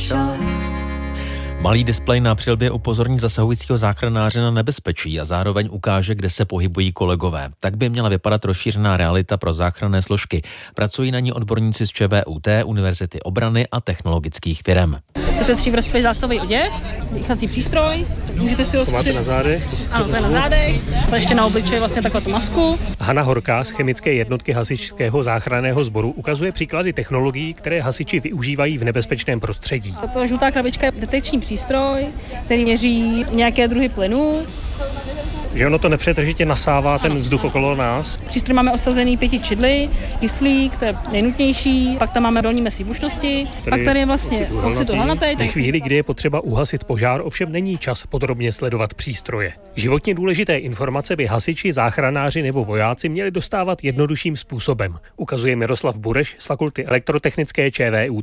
Malý displej na přilbě upozorní zasahujícího záchranáře na nebezpečí a zároveň ukáže, kde se pohybují kolegové. Tak by měla vypadat rozšířená realita pro záchranné složky. Pracují na ní odborníci z ČVUT, Univerzity obrany a technologických firem. To je 3vrstvový zásahový oděv, dýchací přístroj, můžete si ho to máte na zádech? Ano, to je na zádech, a ještě na obličeji vlastně takovou masku. Hana Horká z chemické jednotky hasičského záchranného sboru ukazuje příklady technologií, které hasiči využívají v nebezpečném prostředí. Tato žlutá krabička je detekční přístroj, který měří nějaké druhy plynů. Že ono to nepřetržitě nasává ten vzduch okolo nás. Přístroj máme osazený 5 čidly, kyslík, to je nejnutnější, pak tam máme dolní mez výbušnosti, pak tady je vlastně oxid uhelnatý. Ve chvíli, kdy je potřeba uhasit požár, ovšem není čas podrobně sledovat přístroje. Životně důležité informace by hasiči, záchranáři nebo vojáci měli dostávat jednodušším způsobem, ukazuje Miroslav Bureš z Fakulty elektrotechnické ČVUT.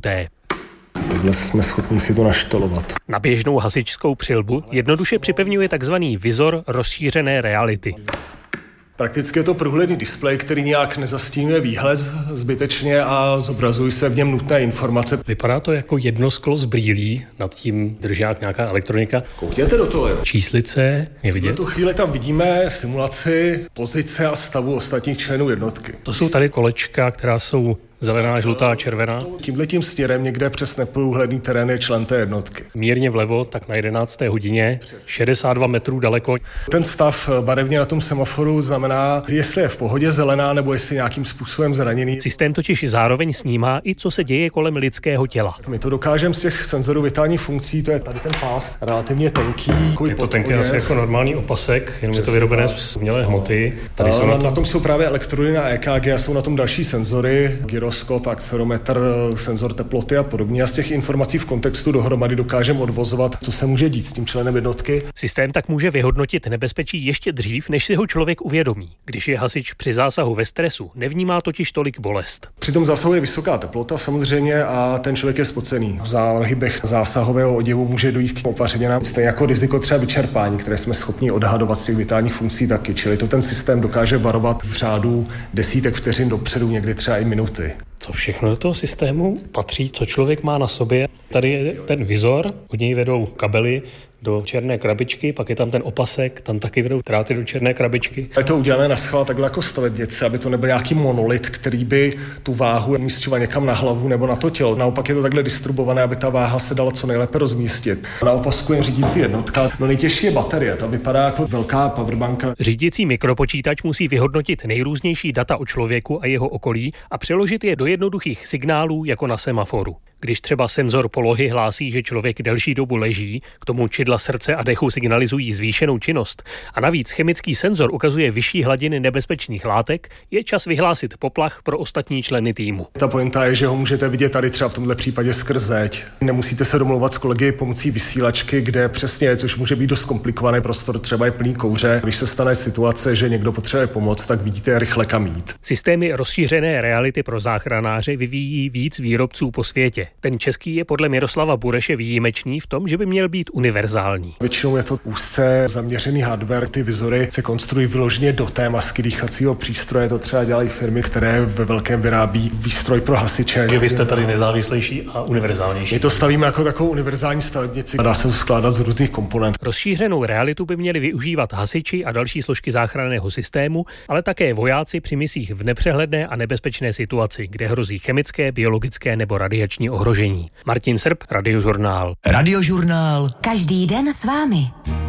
Takhle jsme schopni si to naštolovat. Na běžnou hasičskou přilbu jednoduše připevňuje takzvaný vizor rozšířené reality. Prakticky je to průhledný displej, který nějak nezastínuje výhled zbytečně a zobrazují se v něm nutné informace. Vypadá to jako jedno sklo z brýlí, nad tím drží nějaká elektronika. Koukněte do toho. Číslice je vidět. V tu chvíli tam vidíme simulaci pozice a stavu ostatních členů jednotky. To jsou tady kolečka, která jsou zelená, žlutá a červená. Tímhletím směrem někde přes neprůhledný terén je člen té jednotky. Mírně vlevo, tak na 11. hodině, 62 metrů daleko. Ten stav barevně na tom semaforu znamená, jestli je v pohodě zelená nebo jestli nějakým způsobem zraněný. Systém totiž zároveň snímá i co se děje kolem lidského těla. My to dokážeme z těch senzorů vitálních funkcí, to je tady ten pás, relativně tenký. Je to tenký asi jako normální opasek, jenom je to vyrobené z umělé hmoty. Tady jsou na tom jsou právě elektrody na EKG a jsou na tom další senzory, gyroskop, akcelerometr, senzor teploty a podobně. A z těch informací v kontextu dohromady dokážeme odvozovat, co se může dít s tím členem jednotky. Systém tak může vyhodnotit nebezpečí ještě dřív, než si ho člověk uvědomí. Když je hasič při zásahu ve stresu, nevnímá totiž tolik bolest. Při tom zásahu je vysoká teplota samozřejmě a ten člověk je spocený. V záhybech zásahového oděvu může dojít k opařeninám, stejně jako riziko třeba vyčerpání, které jsme schopni odhadovat z těch vitálních funkcí taky. Čili to ten systém dokáže varovat v řádu desítek vteřin dopředu, někdy třeba i minuty. Co všechno do toho systému patří, co člověk má na sobě? Tady je ten vizor, od něj vedou kabely do černé krabičky, pak je tam ten opasek, tam taky vedou dráty do černé krabičky. Je to udělané na schvál takhle jako stavebnice, aby to nebyl nějaký monolit, který by tu váhu umísťoval někam na hlavu nebo na to tělo. Naopak je to takhle distribuované, aby ta váha se dala co nejlépe rozmístit. Na opasku je řídící jednotka. No nejtěžší je baterie, ta vypadá jako velká powerbanka. Řídící mikropočítač musí vyhodnotit nejrůznější data o člověku a jeho okolí a přeložit je do jednoduchých signálů jako na semaforu. Když třeba senzor polohy hlásí, že člověk delší dobu leží, k tomu čidla srdce a dechu signalizují zvýšenou činnost a navíc chemický senzor ukazuje vyšší hladiny nebezpečných látek, je čas vyhlásit poplach pro ostatní členy týmu. Ta pointa je, že ho můžete vidět tady třeba v tomhle případě skrz zeď. Nemusíte se domlouvat s kolegy pomocí vysílačky, kde přesně, což může být dost komplikovaný prostor, třeba je plný kouře. Když se stane situace, že někdo potřebuje pomoc, tak vidíte rychle kam jít. Systémy rozšířené reality pro záchranáře vyvíjí víc výrobců po světě. Ten český je podle Miroslava Bureše výjimečný v tom, že by měl být univerzální. Většinou je to úzce zaměřený hardware, ty vizory se konstruují vyloženě do té masky dýchacího přístroje, to třeba dělají firmy, které ve velkém vyrábí výstroj pro hasiče. Že vy jste tady nezávislejší a univerzálnější. My to stavíme jako takovou univerzální stavebnici, dá se to skládat z různých komponent. Rozšířenou realitu by měli využívat hasiči a další složky záchranného systému, ale také vojáci při misích v nepřehledné a nebezpečné situaci, kde hrozí chemické, biologické nebo radiační ohrožení. Martin Srb, Radiožurnál. Radiožurnál. Každý den s vámi.